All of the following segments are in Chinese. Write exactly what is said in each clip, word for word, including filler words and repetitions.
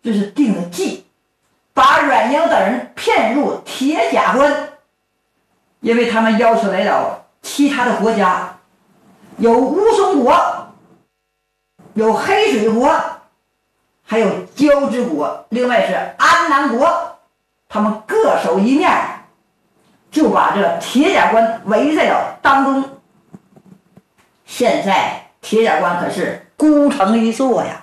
这是定了计，把阮英等人骗入铁甲关，因为他们要求来了其他的国家，有乌松国，有黑水国，还有交趾国，另外是安南国，他们各守一面，就把这铁甲关围在了当中。现在铁甲关可是孤城一座呀。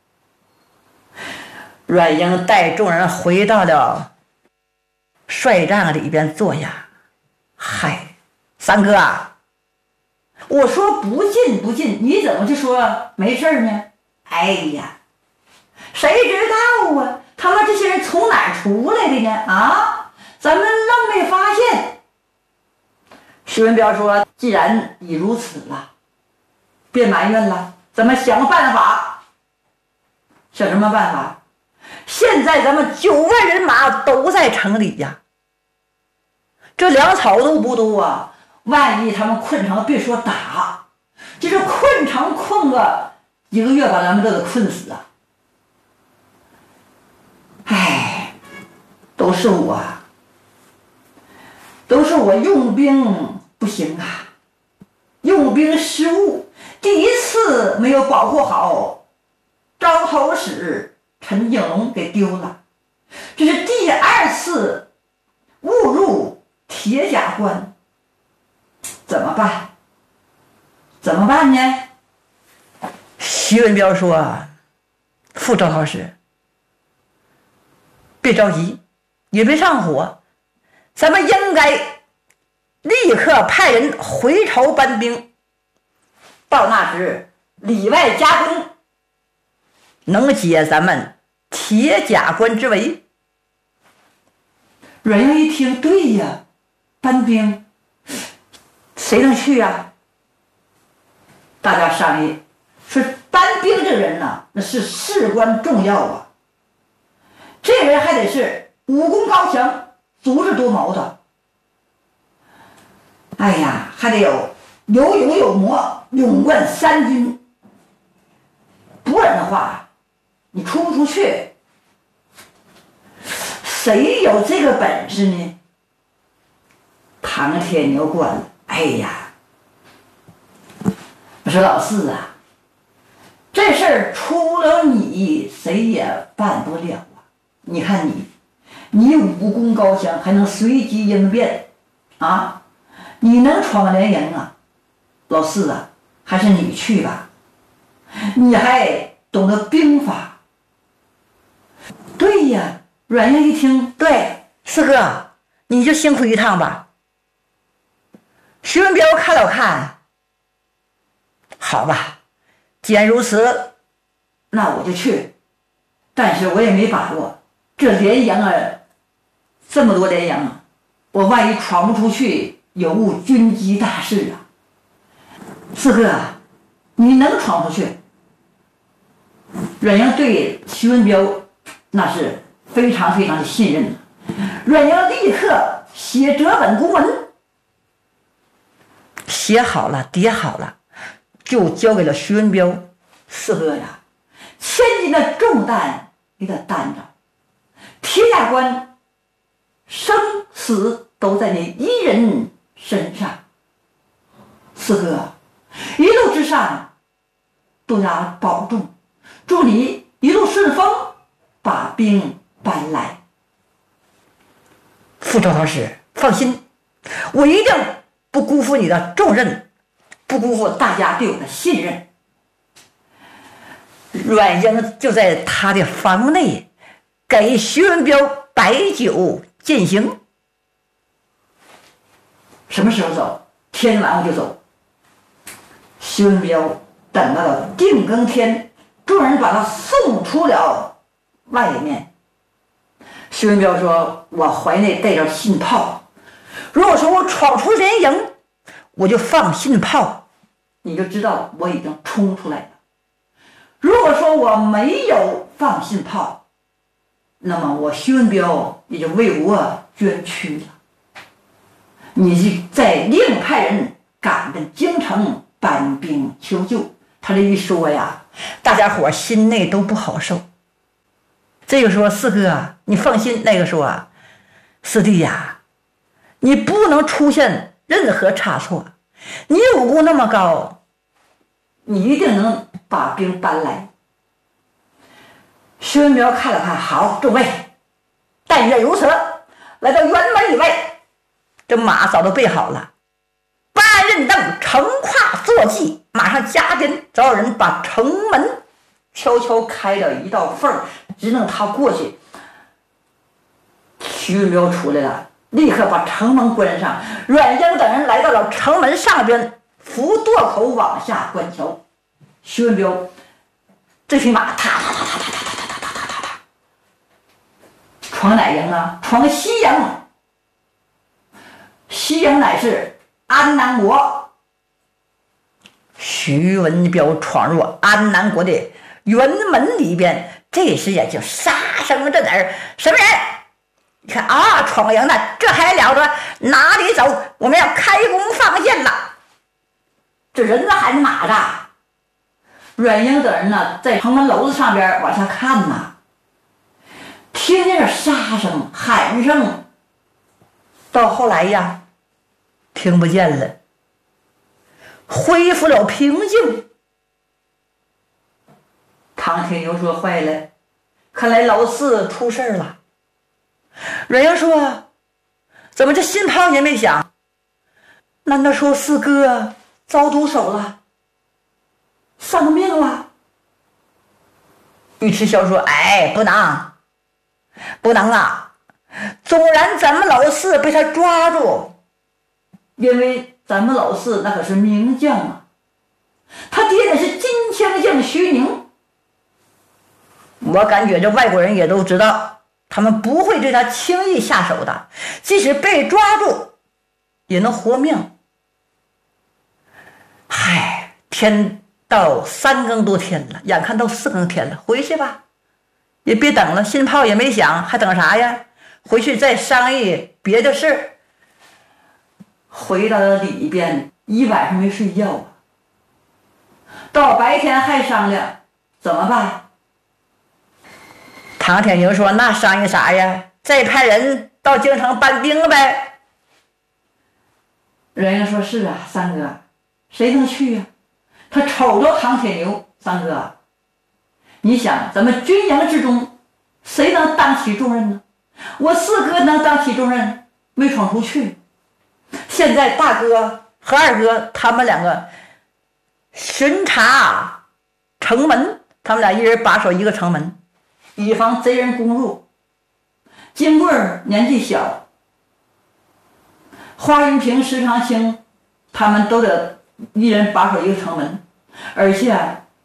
阮英带众人回到了帅帐里边坐下。嗨，三哥啊，我说不进不进，你怎么就说没事呢？哎呀，谁知道啊，他们这些人从哪儿出来的呢？啊，咱们愣没发现。徐文彪说，既然已如此了，别埋怨了，咱们想办法。想什么办法？现在咱们九万人马都在城里呀，这粮草都不多啊，万一他们困城，别说打，就是困城困个一个月，把咱们都得困死啊！唉，都是我，都是我用兵不行啊，用兵失误，第一次没有保护好招头使陈景龙给丢了，这是第二次误入铁甲关，怎么办？怎么办呢？徐文彪说：“副招头使，别着急，也别上火，咱们应该立刻派人回朝搬兵，到那时里外夹攻，能解咱们铁甲关之围。”阮英一听，对呀，搬兵，谁能去呀？大家商议说，搬兵这人呢、啊，那是事关重要啊。这人还得是武功高强、足智多谋的。哎呀，还得有有勇有谋，勇冠三军。不然的话，你出不出去。谁有这个本事呢？唐铁牛过了，哎呀，我说老四啊，这事儿除了你，谁也办不了啊！你看你，你武功高强，还能随机应变啊，你能闯连营啊？老四啊，还是你去吧，你还懂得兵法。对呀。阮英一听，对，四哥，你就辛苦一趟吧。徐文彪看了看，好吧，既然如此，那我就去。但是我也没把握，这连营啊，这么多连营，我万一闯不出去，有误军机大事啊。四哥，你能闯出去？阮英对徐文彪那是非常非常的信任。阮英立刻写折本公文，写好了叠好了，就交给了徐文彪。四哥呀，千斤的重担给他担着，铁甲关生死都在你一人身上。四哥，一路之上多加保重，祝你一路顺风，把兵搬来。副招头使，放心，我一定不辜负你的重任，不辜负大家对我的信任。阮英就在他的房内给徐文彪摆酒饯行。什么时候走？天晚上就走。徐文彪等到了定更天，众人把他送出了外面。徐文彪说：“我怀内带着信炮，如果说我闯出连营，我就放信炮，你就知道我已经冲出来了。如果说我没有放信炮，那么我徐文彪也就为国捐躯了。你就再另派人赶着京城搬兵求救。”他这一说呀，大家伙心内都不好受。 这个说四哥啊，你放心，那个说啊，四弟呀，你不能出现任何差错，你武功那么高，你一定能把兵搬来。薛文苗看了看，好，众位，但愿如此。来到辕门以外，这马早都备好了，八刃凳乘跨坐骑，马上加鞭，早有人把城门悄悄开了一道缝，只等他过去。徐文彪出来了，立刻把城门关上。阮英等人来到了城门上边，扶垛口往下观瞧。徐文彪这匹马踏踏踏踏踏踏踏踏踏踏踏踏，闯哪营啊？闯西营。西营乃是安南国。徐文彪闯入安南国的辕门里边，这时也就杀声震耳。什么人？你看啊，闯营的，这还了得？哪里走？我们要开弓放箭了。这人呢还是马的？阮英等人呢，在城门楼子上边往下看呐，听见这杀声、喊声，到后来呀，听不见了，恢复了平静。唐铁牛说：“坏了，看来老四出事了。”阮英说：“怎么这新炮也没响？难道说四哥遭毒手了？丧命了？”尉迟霄说：“哎，不能，不能啊！纵然咱们老四被他抓住，因为咱们老四那可是名将啊，他爹那是金枪将徐宁。我感觉这外国人也都知道，他们不会对他轻易下手的，即使被抓住，也能活命。嗨，天到三更多天了，眼看到四更天了，回去吧，也别等了，新炮也没响，还等啥呀？回去再商议别的事儿。回到了里边，一晚上没睡觉啊，到白天还商量怎么办。唐铁牛说：“那商议啥呀？再派人到京城搬兵呗。”人家说：“是啊，三哥，谁能去呀？”他瞅着唐铁牛，三哥，你想咱们军营之中，谁能当起重任呢？我四哥能当起重任，没闯出去。现在大哥和二哥他们两个巡查城门，他们俩一人把守一个城门，以防贼人攻入。金贵年纪小，花云平、石长青他们都得一人把守一个城门，而且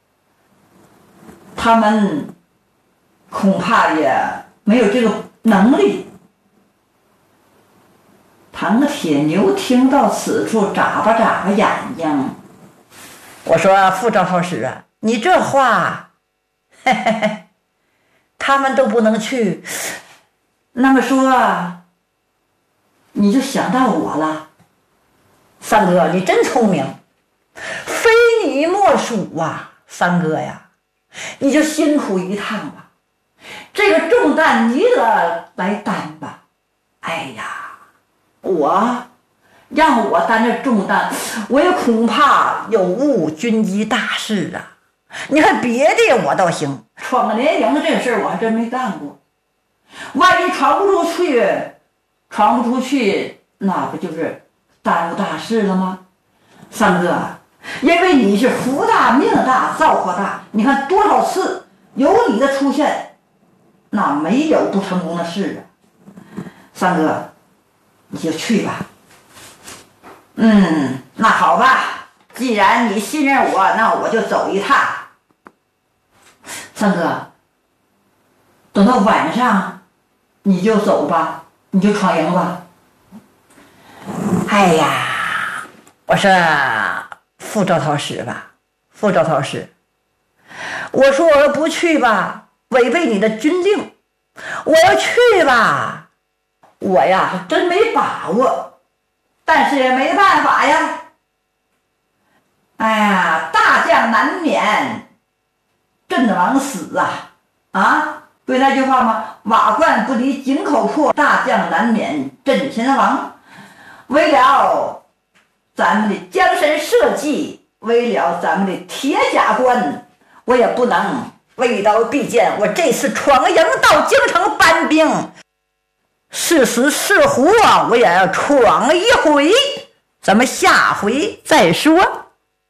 他们恐怕也没有这个能力。唐铁牛听到此处，眨巴眨巴眼睛。我说：“副招讨使啊，你这话，嘿嘿嘿，他们都不能去，那么说，你就想到我了。三哥，你真聪明，非你莫属啊，三哥呀，你就辛苦一趟吧，这个重担你得来担吧。哎呀。”我让我担着重担，我也恐怕有误军机大事啊！你看别的我倒行，闯连营的这个事儿我还真没干过。万一闯不出去，闯不出去，那不就是耽误大事了吗？三哥，因为你是福大命大造化大，你看多少次有你的出现，那没有不成功的事啊！三哥，你就去吧。嗯，那好吧，既然你信任我，那我就走一趟。三哥，等到晚上你就走吧，你就闯营吧。哎呀，我说副招讨使吧，副招讨使，我说我不去吧，违背你的军令；我要去吧，我呀真没把握，但是也没办法呀。哎呀，大将难免阵亡死啊！啊， 不是那句话吗？瓦罐不离井口破，大将难免阵前亡。为了咱们的江山社稷，为了咱们的铁甲关，我也不能为刀必剑。我这次闯营到京城搬兵，是死是活啊，我也要闯一回。咱们下回再说。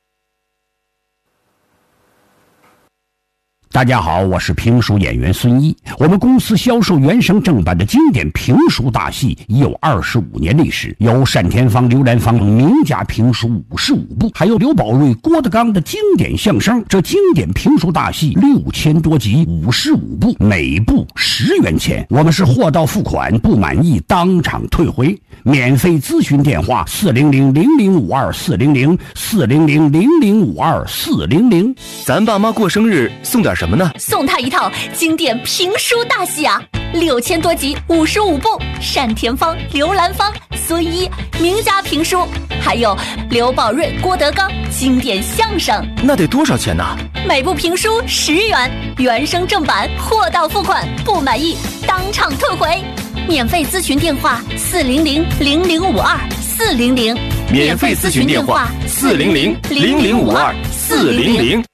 大家好，我是评书演员孙一。我们公司销售原声正版的经典评书大戏已有二十五年历史，有单田芳、刘兰芳名家评书五十五部，还有刘宝瑞、郭德纲的经典相声。这经典评书大戏六千多集，五十五部，每部十元钱。我们是货到付款，不满意当场退回。免费咨询电话：四零零零零五二四零零四零零零零五二四零零。 咱爸妈过生日送点什么呢？ 送他一套经典评书大戏啊，六千多集，五十五部，单田芳、刘兰芳、孙一名家评书，还有刘宝瑞、郭德纲经典相声。 那得多少钱呢？ 每部评书十元，原声正版，货到付款，不满意当场退回。免费咨询电话：四零零零零五二四零零。 免费咨询电话：四零零零零五二四零零。